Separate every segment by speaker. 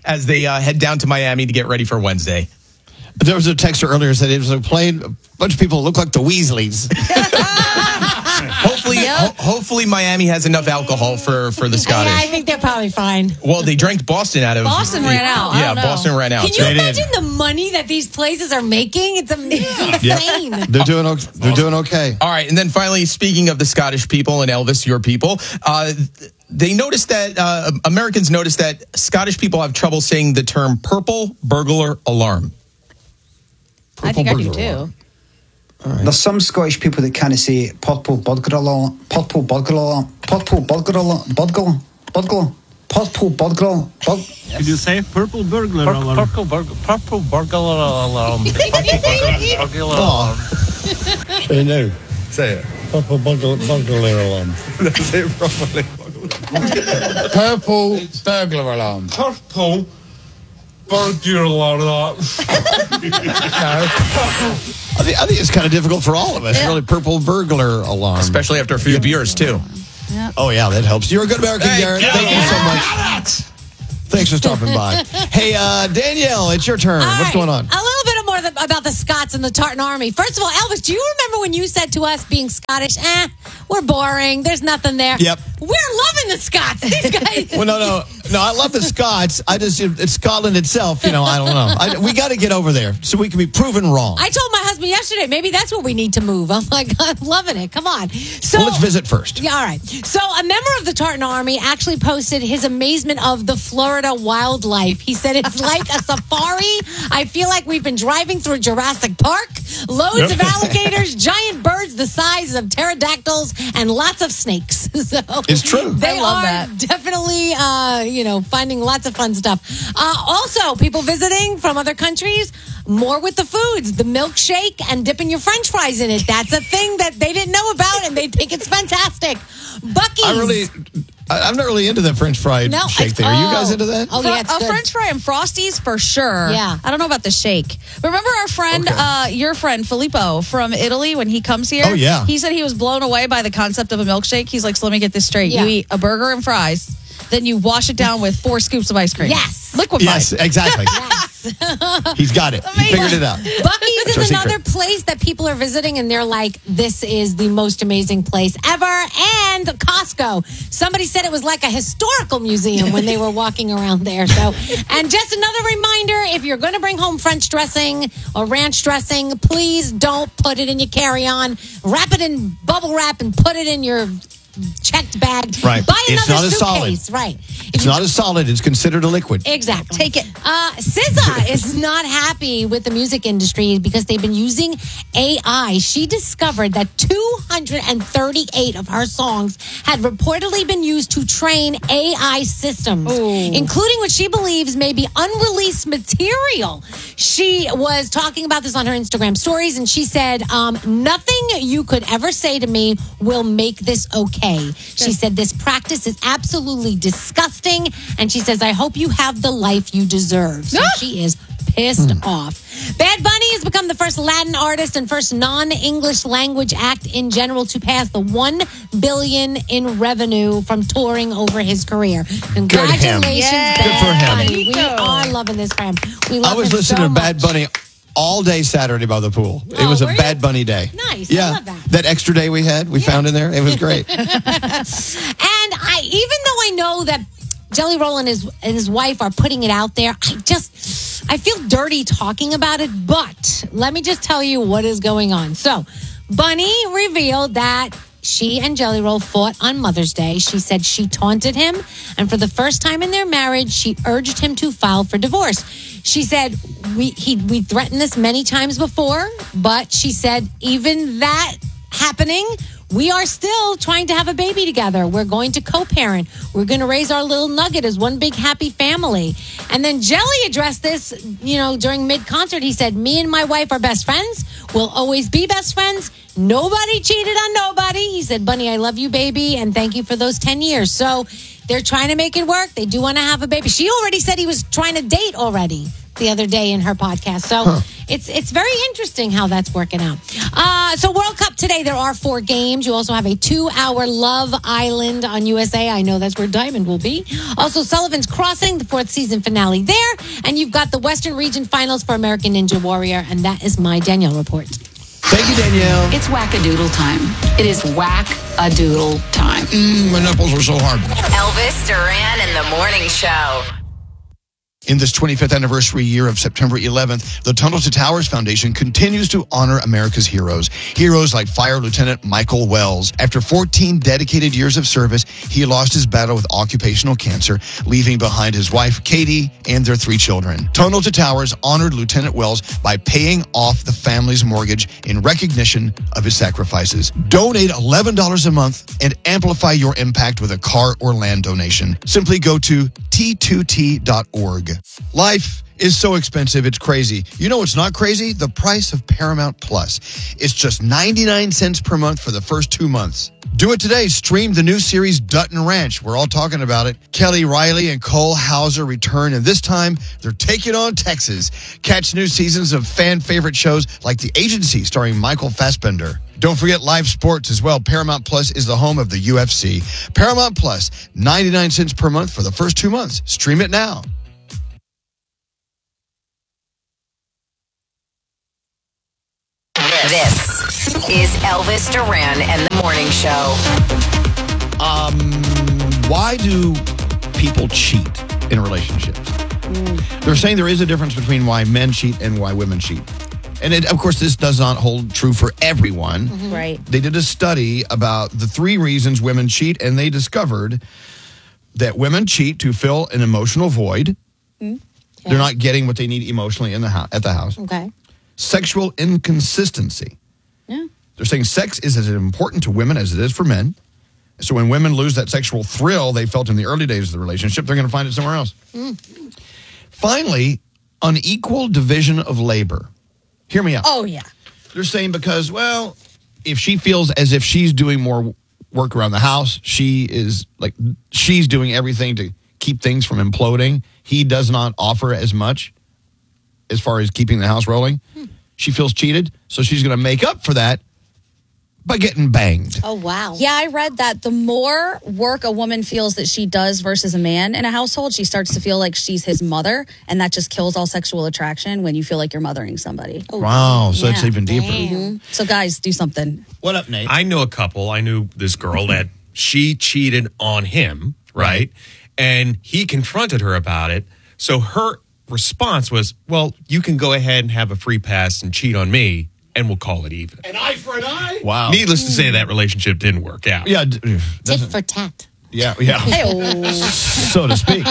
Speaker 1: as they head down to Miami to get ready for Wednesday.
Speaker 2: There was a texter earlier that said it was a plane, a bunch of people that look like the Weasleys.
Speaker 1: Hopefully Miami has enough alcohol for the Scottish.
Speaker 3: Yeah, I think they're probably fine.
Speaker 1: Well, they drank Boston out of...
Speaker 4: Boston ran out.
Speaker 1: Yeah, Boston ran out.
Speaker 3: Can you imagine the money that these places are making? It's insane.
Speaker 2: They're doing okay.
Speaker 1: All right, and then finally, speaking of the Scottish people and Elvis, your people, they noticed that Americans noticed that Scottish people have trouble saying the term purple burglar alarm.
Speaker 4: I think I do too.
Speaker 5: Right. There's some Scottish people that kind of say purple burglar alarm, purple burglar alarm, purple burglar alarm, purple burglar.
Speaker 6: Could you say purple burglar alarm? Purple burglar alarm. Burglar alarm.
Speaker 2: Hey, no.
Speaker 6: Say it.
Speaker 2: Purple burglar alarm.
Speaker 6: Say it properly.
Speaker 7: Purple burglar alarm.
Speaker 6: Purple burglar alarm.
Speaker 2: I think it's kind of difficult for all of us. Really, purple burglar alarm,
Speaker 1: especially after a few beers too.
Speaker 4: Yeah.
Speaker 2: Oh yeah, that helps. You're a good American, Garrett. Thank you so much. Thanks for stopping by. Hey, Danielle, it's your turn. What's going on?
Speaker 3: A little bit more about the Scots and the Tartan Army. First of all, Elvis, do you remember when you said to us, being Scottish, we're boring. There's nothing there.
Speaker 2: Yep.
Speaker 3: We're loving the Scots. These guys.
Speaker 2: Well, no. I love the Scots. It's Scotland itself. I don't know. We got to get over there so we can be proven wrong.
Speaker 3: I told my husband yesterday, maybe that's where we need to move. I'm like, I'm loving it. Come on. So
Speaker 2: let's visit first.
Speaker 3: Yeah, all right. So a member of the Tartan Army actually posted his amazement of the Florida wildlife. He said it's like a safari. I feel like we've been driving through Jurassic Park. Loads of alligators, giant birds the size of pterodactyls, and lots of snakes. So
Speaker 2: it's true.
Speaker 3: They
Speaker 4: love
Speaker 3: are
Speaker 4: that.
Speaker 3: definitely, finding lots of fun stuff. Also, people visiting from other countries, more with the foods, the milkshake and dipping your French fries in it. That's a thing that they didn't know about, and they think it's fantastic. Buc-ee's.
Speaker 2: I'm not really into the French fry shake thing. Are you guys into that?
Speaker 3: Oh, yeah, it's good.
Speaker 4: French fry and Frosties for sure.
Speaker 3: Yeah.
Speaker 4: I don't know about the shake. Remember our friend, your friend, Filippo from Italy, when he comes here?
Speaker 2: Oh, yeah.
Speaker 4: He said he was blown away by the concept of a milkshake. He's like, so let me get this straight.
Speaker 3: Yeah.
Speaker 4: You eat a burger and fries, then you wash it down with 4 scoops of ice cream.
Speaker 3: Yes.
Speaker 4: Liquefy.
Speaker 2: Yes, exactly. He's got it. He figured it out.
Speaker 3: Buc-ee's is another place that people are visiting, and they're like, this is the most amazing place ever. And Costco. Somebody said it was like a historical museum when they were walking around there. So, and just another reminder, if you're going to bring home French dressing or ranch dressing, please don't put it in your carry-on. Wrap it in bubble wrap and put it in your checked bag.
Speaker 2: Right.
Speaker 3: Buy another
Speaker 2: It's not as
Speaker 3: suitcase.
Speaker 2: solid.
Speaker 3: Right.
Speaker 2: It's not as solid. It's considered a liquid.
Speaker 3: Exactly.
Speaker 4: Take it.
Speaker 3: SZA is not happy with the music industry because they've been using AI. She discovered that 238 of her songs had reportedly been used to train AI systems, including what she believes may be unreleased material. She was talking about this on her Instagram stories, and she said, nothing you could ever say to me will make this okay. She said, this practice is absolutely disgusting. And she says, I hope you have the life you deserve. So she is pissed off. Bad Bunny has become the first Latin artist and first non-English language act in general to pass the $1 billion in revenue from touring over his career. Congratulations,
Speaker 4: Yes.
Speaker 3: Bad
Speaker 2: Good for him.
Speaker 3: Bunny. We are loving this for him. We love
Speaker 2: I was
Speaker 3: him
Speaker 2: listening
Speaker 3: so
Speaker 2: to Bad
Speaker 3: much.
Speaker 2: Bunny all day Saturday by the pool. It
Speaker 3: Oh,
Speaker 2: was a
Speaker 3: were you?
Speaker 2: Bad Bunny day.
Speaker 3: Nice.
Speaker 2: Yeah.
Speaker 3: I love that.
Speaker 2: That extra day we found in there, it was great.
Speaker 3: And even though I know that Jelly Roll and his wife are putting it out there, I feel dirty talking about it, but let me just tell you what is going on. So, Bunny revealed that she and Jelly Roll fought on Mother's Day. She said she taunted him, and for the first time in their marriage, she urged him to file for divorce. She said, we threatened this many times before, but she said, even that happening, we are still trying to have a baby together. We're going to co-parent. We're going to raise our little nugget as one big happy family. And then Jelly addressed this, during mid-concert. He said, me and my wife are best friends. We'll always be best friends. Nobody cheated on nobody. He said, Bunny, I love you, baby, and thank you for those 10 years. So They're trying to make it work. They do want to have a baby. She already said he was trying to date already the other day in her podcast. So it's very interesting how that's working out. So World Cup today, there are 4 games. You also have a 2-hour Love Island on USA. I know that's where Diamond will be. Also, Sullivan's Crossing, the 4th season finale there. And you've got the Western Region Finals for American Ninja Warrior. And that is my Danielle report.
Speaker 2: Thank you, Danielle.
Speaker 7: It's whack-a-doodle time. It is whack-a-doodle time.
Speaker 2: My nipples are so hard.
Speaker 8: Elvis Duran in the Morning Show.
Speaker 2: In this 25th anniversary year of September 11th, the Tunnel to Towers Foundation continues to honor America's heroes. Heroes like Fire Lieutenant Michael Wells. After 14 dedicated years of service, he lost his battle with occupational cancer, leaving behind his wife, Katie, and their 3 children. Tunnel to Towers honored Lieutenant Wells by paying off the family's mortgage in recognition of his sacrifices. Donate $11 a month and amplify your impact with a car or land donation. Simply go to t2t.org. Life is so expensive, it's crazy. You know what's not crazy? The price of Paramount Plus. It's just 99 cents per month for the first 2 months. Do it today. Stream the new series Dutton Ranch. We're all talking about it. Kelly Riley and Cole Hauser return, and this time they're taking on Texas. Catch new seasons of fan-favorite shows like The Agency, starring Michael Fassbender. Don't forget live sports as well. Paramount Plus is the home of the UFC. Paramount Plus, 99 cents per month for the first 2 months. Stream it now.
Speaker 8: This is Elvis Duran and the Morning Show.
Speaker 2: Why do people cheat in relationships? They're saying there is a difference between why men cheat and why women cheat. And of course, this does not hold true for everyone.
Speaker 4: Right.
Speaker 2: They did a study about the 3 reasons women cheat, and they discovered that women cheat to fill an emotional void. They're not getting what they need emotionally in at the house.
Speaker 3: Okay.
Speaker 2: Sexual inconsistency.
Speaker 4: Yeah.
Speaker 2: They're saying sex is as important to women as it is for men. So when women lose that sexual thrill they felt in the early days of the relationship, they're going to find it somewhere else. Finally, unequal division of labor. Hear me out.
Speaker 4: Oh, yeah.
Speaker 2: They're saying because, well, if she feels as if she's doing more work around the house, she's doing everything to keep things from imploding. He does not offer as much as far as keeping the house rolling. She feels cheated, so she's going to make up for that by getting banged.
Speaker 3: Oh, wow.
Speaker 4: Yeah, I read that the more work a woman feels that she does versus a man in a household, she starts to feel like she's his mother, and that just kills all sexual attraction when you feel like you're mothering somebody.
Speaker 2: Wow, so it's even deeper.
Speaker 4: So guys, do something.
Speaker 2: What up, Nate?
Speaker 9: I know a couple. I knew this girl that she cheated on him, right? And he confronted her about it. So her response was, well, you can go ahead and have a free pass and cheat on me, and we'll call it even.
Speaker 6: An eye for an eye?
Speaker 2: Wow.
Speaker 9: Needless to say, that relationship didn't work out.
Speaker 2: Yeah.
Speaker 3: Tit for tat.
Speaker 2: Yeah. So to speak.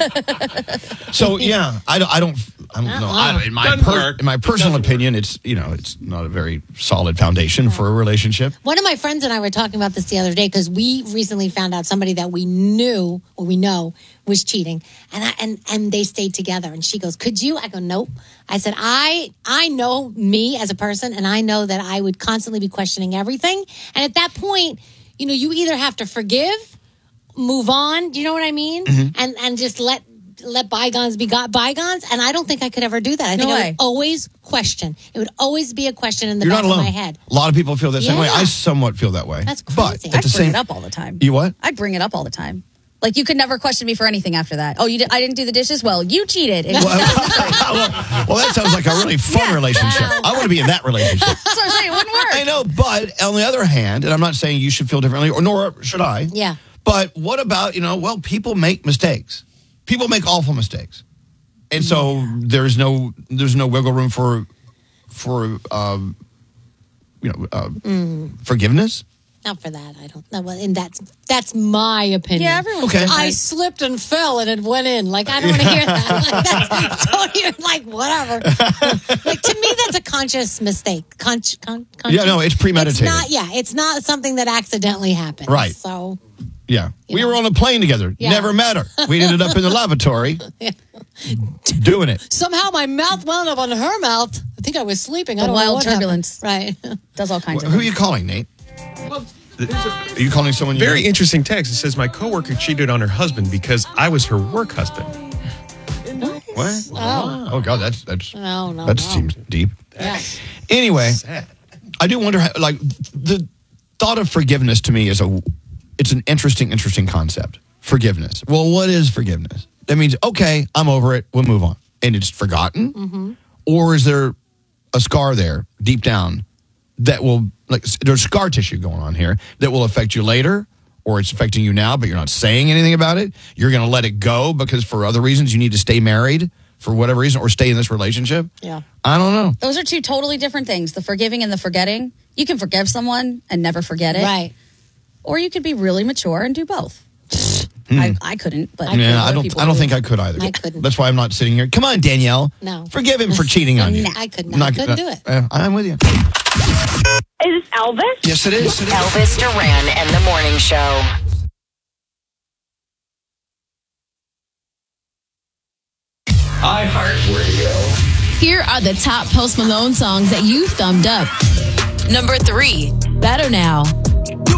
Speaker 2: So, yeah, I don't know. In my personal opinion, it's not a very solid foundation for a relationship.
Speaker 3: One of my friends and I were talking about this the other day because we recently found out somebody that we knew or we know was cheating, and they stayed together. And she goes, "Could you?" I go, "Nope." I said, "I know me as a person, and I know that I would constantly be questioning everything. And at that point, you either have to forgive, move on. Do you know what I mean? And just let bygones be bygones. And I don't think I could ever do that. I think I would always question. It would always be a question in the back of my head.
Speaker 2: A lot of people feel the same way. I somewhat feel that way.
Speaker 3: That's
Speaker 4: I'd
Speaker 3: crazy.
Speaker 4: bring it up all the time.
Speaker 2: You what?
Speaker 4: I'd bring it up all the time. Like, you could never question me for anything after that. Oh, I didn't do the dishes? Well, you cheated.
Speaker 2: Well, that sounds like a really fun relationship. I want to be in that relationship.
Speaker 4: That's what I'm saying. It wouldn't work.
Speaker 2: I know, but on the other hand, and I'm not saying you should feel differently, nor should I.
Speaker 3: Yeah.
Speaker 2: But what about, people make mistakes. People make awful mistakes. And so there's no wiggle room for forgiveness.
Speaker 3: Not for that, I don't know. Well, and that's my opinion.
Speaker 4: Yeah, everyone.
Speaker 2: Okay.
Speaker 3: I slipped and fell and it went in. Like, I don't want to hear that. Like, that's totally whatever. Like, to me, that's a conscious mistake.
Speaker 2: Yeah, no, it's premeditated.
Speaker 3: It's not something that accidentally happened.
Speaker 2: Right.
Speaker 3: So.
Speaker 2: Yeah. We were on a plane together. Yeah. Never met her. We ended up in the lavatory doing it.
Speaker 3: Somehow my mouth wound up on her mouth. I think I was sleeping. I don't know what
Speaker 4: turbulence.
Speaker 3: Right.
Speaker 4: Does all kinds of
Speaker 2: Who are
Speaker 4: things.
Speaker 2: you calling, Nate?
Speaker 6: Well,
Speaker 2: Are you calling someone?
Speaker 9: Very interesting text. It says, my coworker cheated on her husband because I was her work husband.
Speaker 2: What? Oh God, that
Speaker 3: No.
Speaker 2: seems deep.
Speaker 3: Yeah.
Speaker 2: Anyway, I do wonder, like, the thought of forgiveness to me is it's an interesting concept. Forgiveness. Well, what is forgiveness? That means, okay, I'm over it. We'll move on. And it's forgotten?
Speaker 3: Mm-hmm.
Speaker 2: Or is there a scar there deep down that will, like, there's scar tissue going on here that will affect you later, or it's affecting you now, but you're not saying anything about it? You're going to let it go because for other reasons you need to stay married for whatever reason or stay in this relationship?
Speaker 3: Yeah.
Speaker 2: I don't know.
Speaker 4: Those are two totally different things. The forgiving and the forgetting. You can forgive someone and never forget it.
Speaker 3: Right.
Speaker 4: Or you could be really mature and do both. I couldn't, but
Speaker 2: I don't think I could either.
Speaker 3: I couldn't.
Speaker 2: That's why I'm not sitting here. Come on, Danielle.
Speaker 3: No.
Speaker 2: Forgive him for cheating on you.
Speaker 3: I couldn't. I couldn't do it.
Speaker 2: I'm with you.
Speaker 10: Is this Elvis?
Speaker 2: Yes, it is.
Speaker 8: Elvis Duran and the Morning Show.
Speaker 11: iHeartRadio. Here are the top Post Malone songs that you thumbed up. Number 3, Better Now.